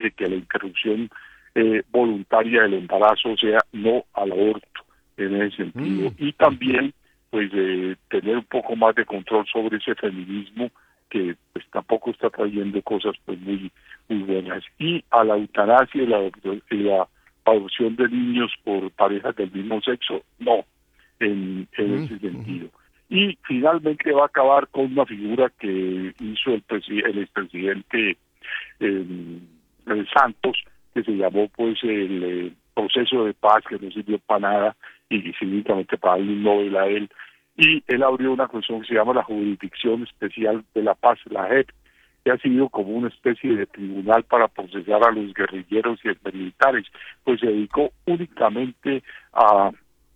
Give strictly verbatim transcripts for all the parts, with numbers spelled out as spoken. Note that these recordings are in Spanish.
de que la interrupción eh, voluntaria del embarazo sea no al aborto en ese sentido. Mm. Y también pues eh, tener un poco más de control sobre ese feminismo que pues tampoco está trayendo cosas pues muy muy buenas. Y a la eutanasia y la, y la adopción de niños por parejas del mismo sexo, no, en, en mm. ese sentido. Y finalmente va a acabar con una figura que hizo el, presi el expresidente eh, el Santos, que se llamó pues el eh, proceso de paz, que no sirvió para nada y cínicamente para darle un Nobel a él. Y él abrió una cuestión que se llama la Jurisdicción Especial de la Paz, la J E P, que ha sido como una especie de tribunal para procesar a los guerrilleros y militares, pues se dedicó únicamente a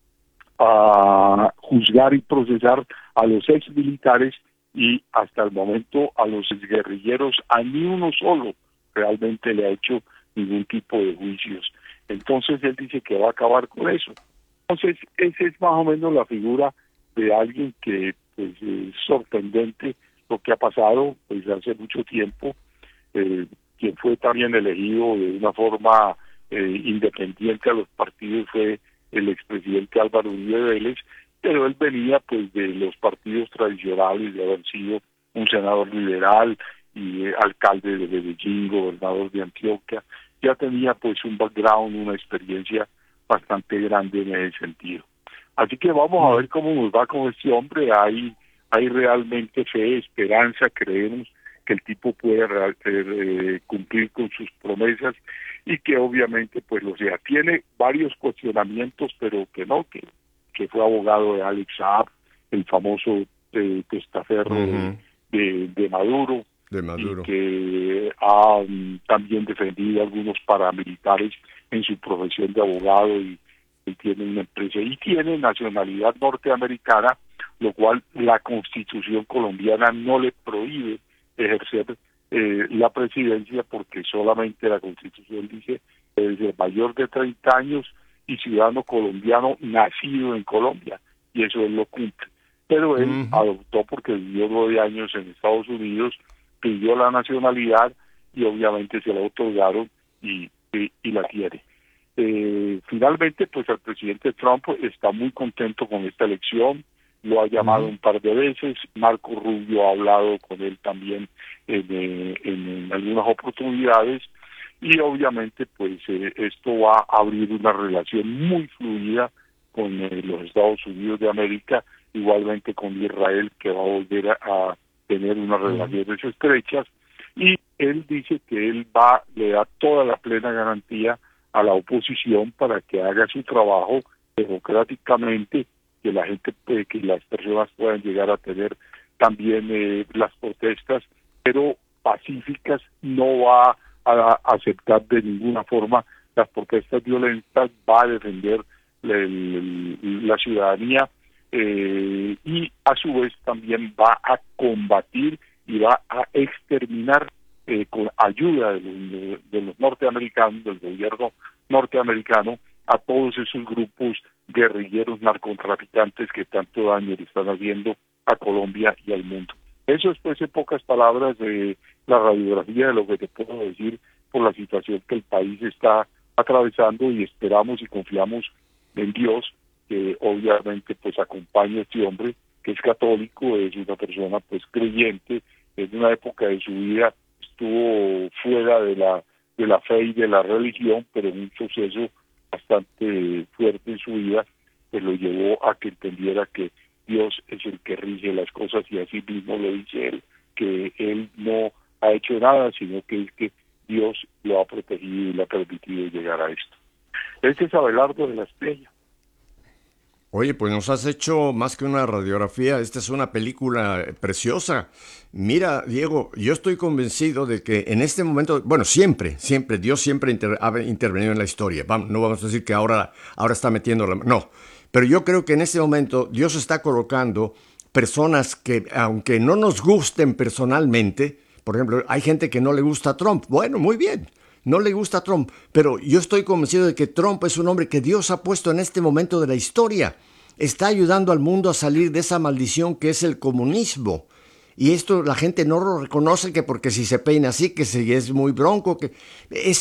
a juzgar y procesar a los ex militares y hasta el momento a los guerrilleros, a ni uno solo realmente le ha hecho ningún tipo de juicios. Entonces él dice que va a acabar con eso. Entonces esa es más o menos la figura de alguien que pues es sorprendente lo que ha pasado pues hace mucho tiempo, eh, quien fue también elegido de una forma eh, independiente a los partidos fue el expresidente Álvaro Uribe Vélez, pero él venía pues de los partidos tradicionales, de haber sido un senador liberal y eh, alcalde de Medellín, gobernador de Antioquia, ya tenía pues un background, una experiencia bastante grande en ese sentido. Así que vamos a ver cómo nos va con este hombre. Hay, hay realmente fe, esperanza, creemos que el tipo puede real, eh, cumplir con sus promesas y que obviamente pues lo sea. Tiene varios cuestionamientos, pero que no, que, que fue abogado de Alex Saab, el famoso eh, testaferro uh-huh. de, de Maduro, de Maduro, y que ha um, también defendido a algunos paramilitares en su profesión de abogado y, y tiene una empresa y tiene nacionalidad norteamericana, lo cual la Constitución colombiana no le prohíbe ejercer eh, la presidencia porque solamente la Constitución dice que es el mayor de treinta años y ciudadano colombiano nacido en Colombia, y eso él lo cumple. Pero él uh-huh. adoptó porque vivió nueve años en Estados Unidos, pidió la nacionalidad y obviamente se la otorgaron y, y, y la tiene. Eh, finalmente, pues el presidente Trump está muy contento con esta elección, lo ha llamado uh-huh. un par de veces, Marco Rubio ha hablado con él también en, en, en algunas oportunidades y obviamente pues eh, esto va a abrir una relación muy fluida con eh, los Estados Unidos de América, igualmente con Israel, que va a volver a, a tener unas uh-huh. relaciones estrechas, y él dice que él va, le da toda la plena garantía a la oposición para que haga su trabajo democráticamente, que la gente, eh, que las personas puedan llegar a tener también eh, las protestas, pero pacíficas, no va a aceptar de ninguna forma las protestas violentas, va a defender la, la ciudadanía eh, y a su vez también va a combatir y va a exterminar eh, con ayuda de los, de los norteamericanos, del gobierno norteamericano, a todos esos grupos guerrilleros narcotraficantes que tanto daño le están haciendo a Colombia y al mundo. Eso es pues en pocas palabras de la radiografía de lo que te puedo decir por la situación que el país está atravesando, y esperamos y confiamos en Dios que obviamente pues acompañe a este hombre que es católico, es una persona pues creyente, en una época de su vida estuvo fuera de la de la fe y de la religión, pero en un suceso bastante fuerte en su vida pues lo llevó a que entendiera que Dios es el que rige las cosas, y así mismo lo dice él, que él no ha hecho nada, sino que es que Dios lo ha protegido y le ha permitido llegar a esto. Este es Abelardo de la Estrella. Oye, pues nos has hecho más que una radiografía, esta es una película preciosa. Mira, Diego, yo estoy convencido de que en este momento, bueno, siempre, siempre, Dios siempre inter, ha intervenido en la historia. Vamos, no vamos a decir que ahora, ahora está metiendo la... No, pero yo creo que en este momento Dios está colocando personas que, aunque no nos gusten personalmente, por ejemplo, hay gente que no le gusta a Trump. Bueno, muy bien. No le gusta a Trump, pero yo estoy convencido de que Trump es un hombre que Dios ha puesto en este momento de la historia. Está ayudando al mundo a salir de esa maldición que es el comunismo. Y esto la gente no lo reconoce, que porque si se peina así, que si es muy bronco, que es